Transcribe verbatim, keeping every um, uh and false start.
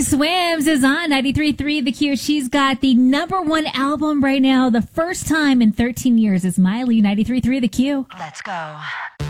Swims is on ninety-three point three The Q. She's got the number one album right now, the first time in thirteen years. Is Miley, ninety-three point three The Q. Let's go.